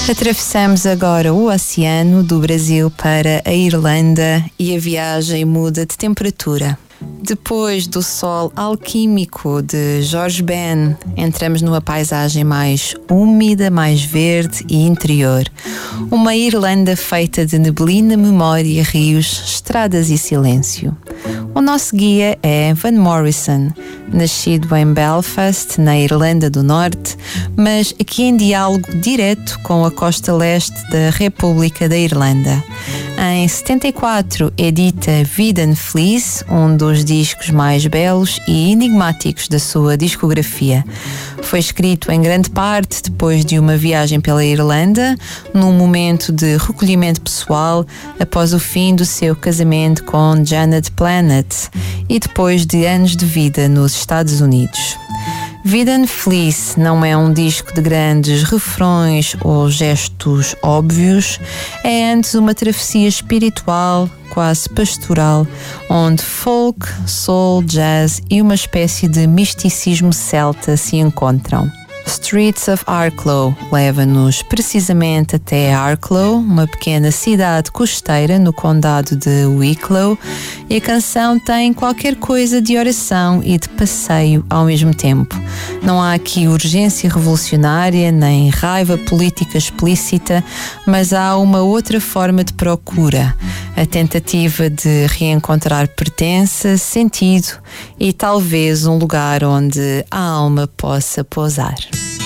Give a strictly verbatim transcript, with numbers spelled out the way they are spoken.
Atravessamos agora o oceano do Brasil para a Irlanda e a viagem muda de temperatura. Depois do sol alquímico de George Ben, entramos numa paisagem mais úmida, mais verde e interior. Uma Irlanda feita de neblina, memória, rios, estradas e silêncio. O nosso guia é Van Morrison, nascido em Belfast, na Irlanda do Norte, mas aqui em diálogo direto com a costa leste da República da Irlanda. Em setenta e quatro edita Vida and Fleece, um dos discos mais belos e enigmáticos da sua discografia. Foi escrito em grande parte depois de uma viagem pela Irlanda, num momento de recolhimento pessoal após o fim do seu casamento com Janet Planet e depois de anos de vida nos Estados Unidos. Vida and Fleece não é um disco de grandes refrões ou gestos óbvios, é antes uma travessia espiritual, quase pastoral, onde folk, soul, jazz e uma espécie de misticismo celta se encontram. Streets of Arklow leva-nos precisamente até Arklow, uma pequena cidade costeira no condado de Wicklow, e a canção tem qualquer coisa de oração e de passeio ao mesmo tempo. Não há aqui urgência revolucionária nem raiva política explícita, mas há uma outra forma de procura, a tentativa de reencontrar pertença, sentido e talvez um lugar onde a alma possa pousar.